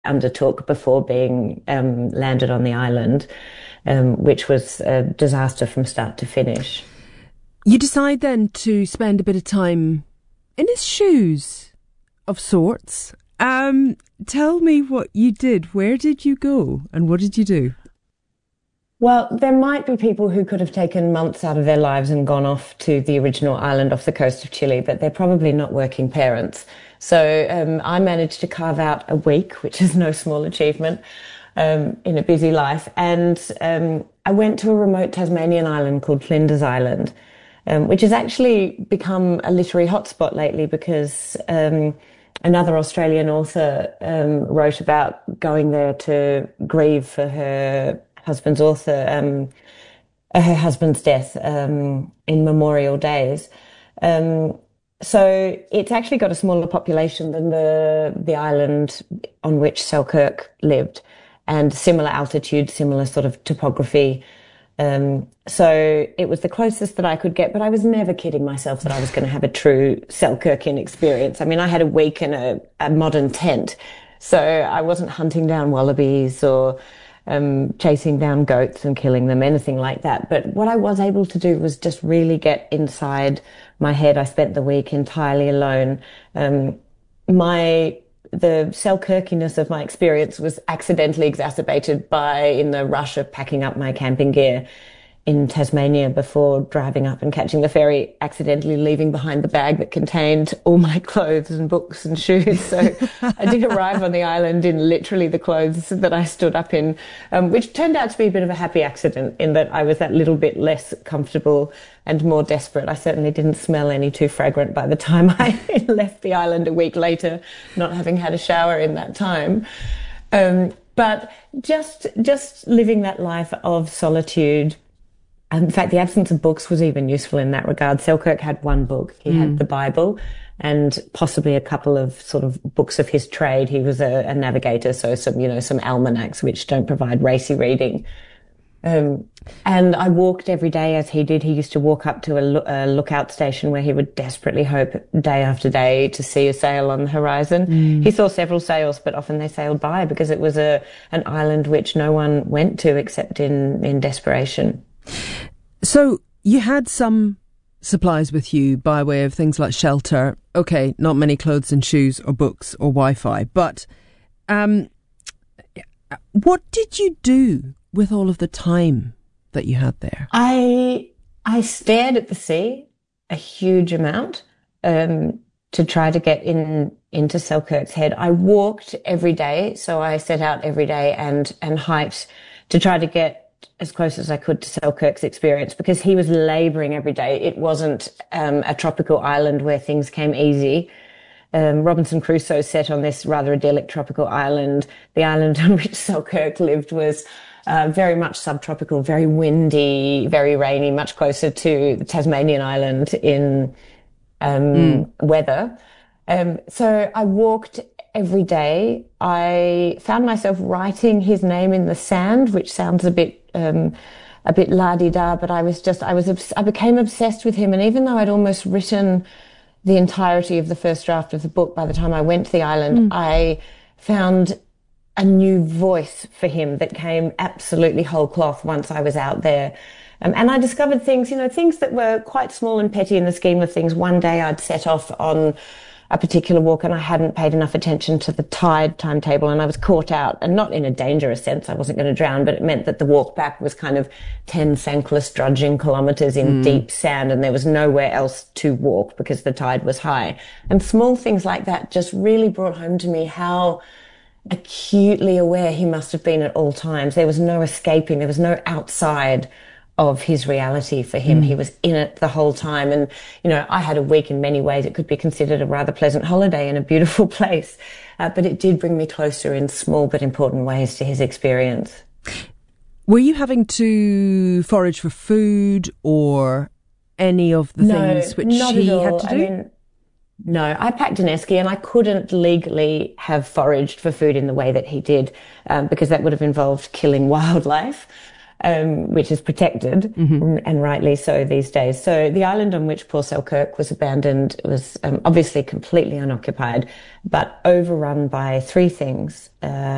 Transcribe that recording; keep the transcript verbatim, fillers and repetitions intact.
undertook before being um, landed on the island, um, which was a disaster from start to finish. You decide then to spend a bit of time in his shoes, of sorts. Um, tell me what you did. Where did you go and what did you do? Well, there might be people who could have taken months out of their lives and gone off to the original island off the coast of Chile, but they're probably not working parents. So um, I managed to carve out a week, which is no small achievement, um, in a busy life. And um, I went to a remote Tasmanian island called Flinders Island, um, which has actually become a literary hotspot lately because um, another Australian author um, wrote about going there to grieve for her husband's author, um, her husband's death um, in memorial days. Um, so it's actually got a smaller population than the the island on which Selkirk lived, and similar altitude, similar sort of topography. Um, so it was the closest that I could get, but I was never kidding myself that I was going to have a true Selkirkian experience. I mean, I had a week in a, a modern tent, so I wasn't hunting down wallabies or Um, chasing down goats and killing them, anything like that. But what I was able to do was just really get inside my head. I spent the week entirely alone. Um, my the Selkirkiness of my experience was accidentally exacerbated by, in the rush of packing up my camping gear in Tasmania before driving up and catching the ferry, accidentally leaving behind the bag that contained all my clothes and books and shoes. So I did arrive on the island in literally the clothes that I stood up in, um, which turned out to be a bit of a happy accident in that I was that little bit less comfortable and more desperate. I certainly didn't smell any too fragrant by the time I left the island a week later, not having had a shower in that time. Um, but just, just living that life of solitude. In fact, the absence of books was even useful in that regard. Selkirk had one book. He mm. had the Bible and possibly a couple of sort of books of his trade. He was a, a navigator, so some, you know, some almanacs which don't provide racy reading. Um, and I walked every day as he did. He used to walk up to a, lo- a lookout station where he would desperately hope day after day to see a sail on the horizon. Mm. He saw several sails, but often they sailed by because it was a an island which no one went to except in, in desperation. So you had some supplies with you by way of things like shelter. Okay, not many clothes and shoes or books or Wi-Fi, but um, what did you do with all of the time that you had there? I I stared at the sea a huge amount um, to try to get in into Selkirk's head. I walked every day, so I set out every day and and hiked to try to get as close as I could to Selkirk's experience, because he was labouring every day. It wasn't um, a tropical island where things came easy. Um, Robinson Crusoe set on this rather idyllic tropical island. The island on which Selkirk lived was uh, very much subtropical, very windy, very rainy, much closer to the Tasmanian island in um, mm. weather. Um, so I walked every day. I found myself writing his name in the sand, which sounds a bit um, a bit la-di-da, but I was just, I was, obs- I became obsessed with him. And even though I'd almost written the entirety of the first draft of the book by the time I went to the island, mm. I found a new voice for him that came absolutely whole cloth once I was out there. Um, and I discovered things, you know, things that were quite small and petty in the scheme of things. One day I'd set off on a particular walk and I hadn't paid enough attention to the tide timetable and I was caught out, and not in a dangerous sense. I wasn't going to drown, but it meant that the walk back was kind of ten thankless drudging kilometres in mm. deep sand, and there was nowhere else to walk because the tide was high. And small things like that just really brought home to me how acutely aware he must have been at all times. There was no escaping. There was no outside of his reality for him. Mm. He was in it the whole time. And, you know, I had a week in many ways. It could be considered a rather pleasant holiday in a beautiful place. Uh, but it did bring me closer in small but important ways to his experience. Were you having to forage for food or any of the no, things which he had to do? I mean, no, I packed an esky and I couldn't legally have foraged for food in the way that he did, um, because that would have involved killing wildlife. Um, which is protected, mm-hmm. and rightly so these days. So the island on which poor Selkirk was abandoned was um, obviously completely unoccupied, but overrun by three things. Uh,